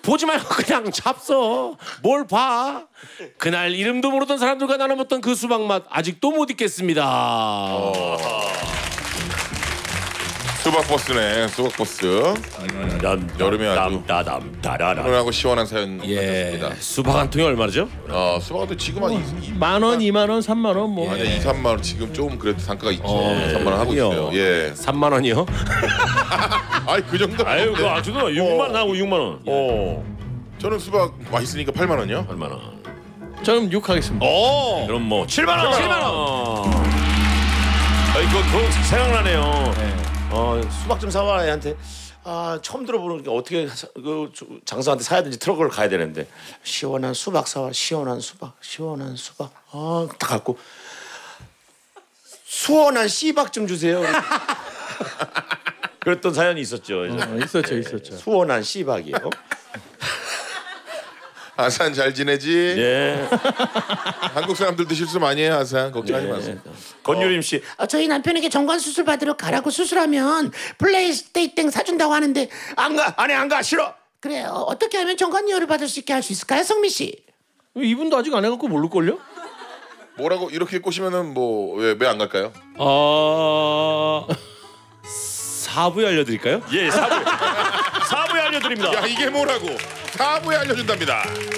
보지 말고 그냥 잡숴. 뭘 봐. 그날 이름도 모르던 사람들과 나눠 먹던 그 수박 맛 아직도 못 잊겠습니다. 수박 버스네, 수박 버스. 여름에 아주 훈훈하고 시원한 사연 같습니다. 수박 한 통이 얼마죠? 수박도 지금 한 10,000원, 20,000원, 30,000원 뭐. 아니 2, 3만 원 지금 좀 그래도 단가가 있죠. 3만 원 하고 있어요. 예. 3만 원이요? 아니 그 정도. 아유 그 아주도 6만 하고 6만 원. 저는 수박 맛있으니까 8만 원이요. 8만 원. 저는 6 하겠습니다. 그럼 뭐 7만 원. 7만 원. 아이 그거 생각나네요. 수박 좀 사와 애한테. 처음 들어보는 게 어떻게 그 장사한테 사야 되는지 트럭을 가야 되는데 시원한 수박 사와. 시원한 수박. 딱 갖고 수원한 씨박 좀 주세요. 그랬던 사연이 있었죠. 있었죠. 수원한 씨박이요. 아산 잘 지내지? 예. 한국 사람들도 실수 많이 해요. 아산 걱정하지 마세요. 권유림 씨. 저희 남편에게 정관 수술 받으러 가라고 수술하면 플레이스테이션 사준다고 하는데 안 가. 아니 안 가. 싫어. 그래요. 어떻게 하면 정관료를 받을 수 있게 할 수 있을까요, 성미 씨? 이분도 아직 안 해갖고 모를걸요? 뭐라고 이렇게 꼬시면은 뭐 왜 안 갈까요? 4부에 알려드릴까요? 예, 4부에 알려드립니다. 야 이게 뭐라고? 4부에 알려준답니다.